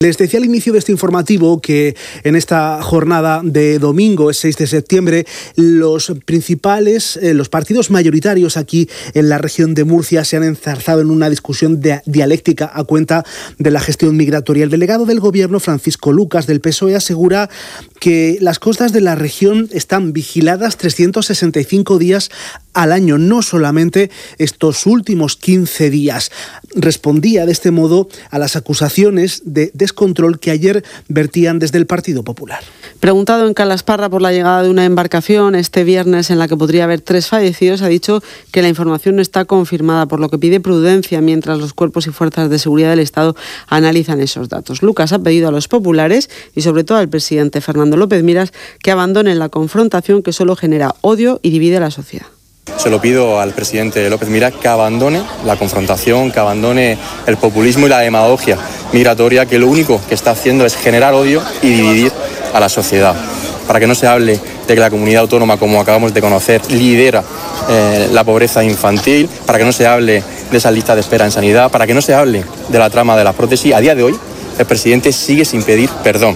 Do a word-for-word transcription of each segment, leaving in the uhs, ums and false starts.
Les decía al inicio de este informativo que en esta jornada de domingo, el seis de septiembre, los principales, eh, los partidos mayoritarios aquí en la región de Murcia se han enzarzado en una discusión de, dialéctica a cuenta de la gestión migratoria. El delegado del Gobierno, Francisco Lucas, del P S O E, asegura que las costas de la región están vigiladas trescientos sesenta y cinco días al año, no solamente estos últimos quince días. Respondía de este modo a las acusaciones de descontrol que ayer vertían desde el Partido Popular. Preguntado en Calasparra por la llegada de una embarcación este viernes en la que podría haber tres fallecidos, ha dicho que la información no está confirmada, por lo que pide prudencia mientras los cuerpos y fuerzas de seguridad del Estado analizan esos datos. Lucas ha pedido a los populares y sobre todo al presidente Fernando López Miras que abandonen la confrontación que solo genera odio y divide a la sociedad. Se lo pido al presidente López Miras que abandone la confrontación, que abandone el populismo y la demagogia migratoria, que lo único que está haciendo es generar odio y dividir a la sociedad. Para que no se hable de que la comunidad autónoma, como acabamos de conocer, lidera eh, la pobreza infantil, para que no se hable de esa lista de espera en sanidad, para que no se hable de la trama de las prótesis. A día de hoy, el presidente sigue sin pedir perdón.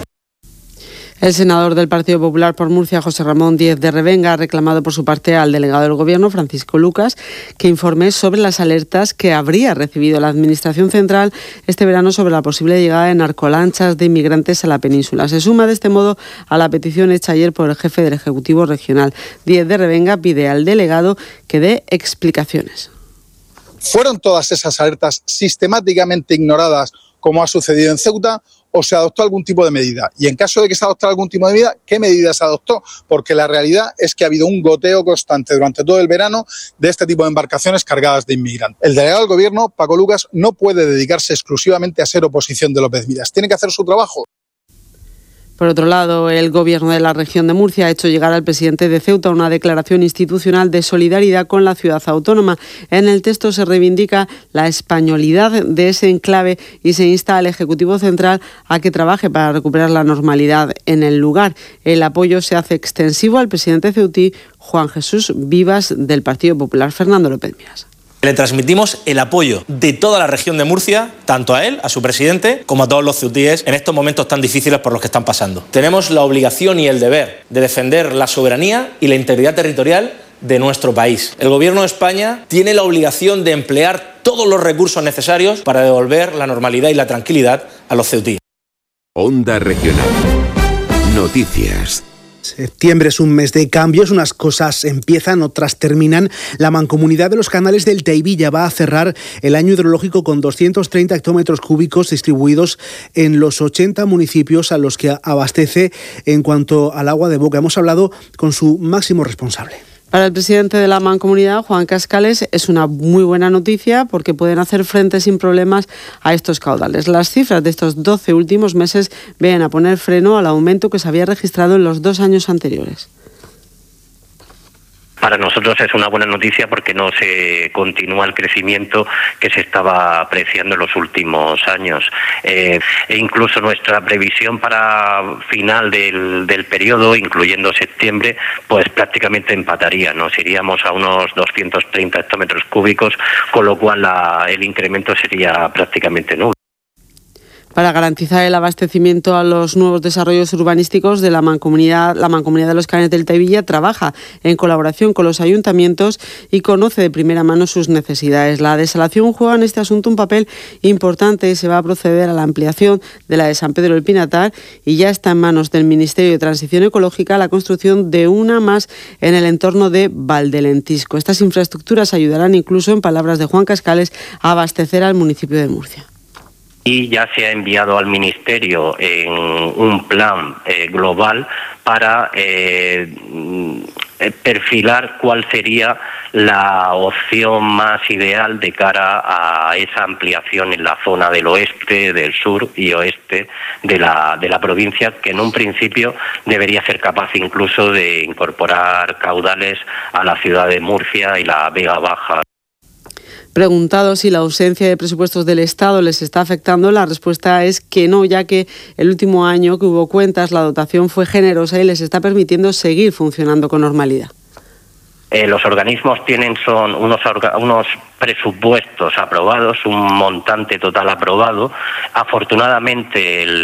El senador del Partido Popular por Murcia, José Ramón Díez de Revenga, ha reclamado por su parte al delegado del Gobierno, Francisco Lucas, que informe sobre las alertas que habría recibido la Administración Central este verano sobre la posible llegada de narcolanchas de inmigrantes a la península. Se suma de este modo a la petición hecha ayer por el jefe del Ejecutivo Regional. Díez de Revenga pide al delegado que dé explicaciones. ¿Fueron todas esas alertas sistemáticamente ignoradas, como ha sucedido en Ceuta, o se adoptó algún tipo de medida? Y en caso de que se adoptara algún tipo de medida, ¿qué medida se adoptó? Porque la realidad es que ha habido un goteo constante durante todo el verano de este tipo de embarcaciones cargadas de inmigrantes. El delegado del Gobierno, Paco Lucas, no puede dedicarse exclusivamente a ser oposición de López Miras. Tiene que hacer su trabajo. Por otro lado, el Gobierno de la región de Murcia ha hecho llegar al presidente de Ceuta una declaración institucional de solidaridad con la ciudad autónoma. En el texto se reivindica la españolidad de ese enclave y se insta al Ejecutivo Central a que trabaje para recuperar la normalidad en el lugar. El apoyo se hace extensivo al presidente ceutí, Juan Jesús Vivas, del Partido Popular. Fernando López Miras. Le transmitimos el apoyo de toda la región de Murcia, tanto a él, a su presidente, como a todos los ceutíes en estos momentos tan difíciles por los que están pasando. Tenemos la obligación y el deber de defender la soberanía y la integridad territorial de nuestro país. El Gobierno de España tiene la obligación de emplear todos los recursos necesarios para devolver la normalidad y la tranquilidad a los ceutíes. Onda Regional. Noticias. Septiembre es un mes de cambios, unas cosas empiezan, otras terminan. La Mancomunidad de los Canales del Teivilla va a cerrar el año hidrológico con doscientos treinta hectómetros cúbicos distribuidos en los ochenta municipios a los que abastece en cuanto al agua de boca. Hemos hablado con su máximo responsable. Para el presidente de la Mancomunidad, Juan Cascales, es una muy buena noticia porque pueden hacer frente sin problemas a estos caudales. Las cifras de estos doce últimos meses vienen a poner freno al aumento que se había registrado en los dos años anteriores. Para nosotros es una buena noticia porque no se continúa el crecimiento que se estaba apreciando en los últimos años. Eh, e incluso nuestra previsión para final del, del periodo, incluyendo septiembre, pues prácticamente empataría. Nos iríamos a unos doscientos treinta hectómetros cúbicos, con lo cual la, el incremento sería prácticamente nulo. Para garantizar el abastecimiento a los nuevos desarrollos urbanísticos de la Mancomunidad, la Mancomunidad de los Canales del Teivilla trabaja en colaboración con los ayuntamientos y conoce de primera mano sus necesidades. La desalación juega en este asunto un papel importante y se va a proceder a la ampliación de la de San Pedro del Pinatar y ya está en manos del Ministerio de Transición Ecológica la construcción de una más en el entorno de Valdelentisco. Estas infraestructuras ayudarán incluso, en palabras de Juan Cascales, a abastecer al municipio de Murcia. Y ya se ha enviado al Ministerio en un plan eh, global para eh, perfilar cuál sería la opción más ideal de cara a esa ampliación en la zona del oeste, del sur y oeste de la, de la provincia, que en un principio debería ser capaz incluso de incorporar caudales a la ciudad de Murcia y la Vega Baja. Preguntado si la ausencia de presupuestos del Estado les está afectando, la respuesta es que no, ya que el último año que hubo cuentas, la dotación fue generosa y les está permitiendo seguir funcionando con normalidad. Eh, los organismos tienen son unos, unos presupuestos aprobados, un montante total aprobado. Afortunadamente el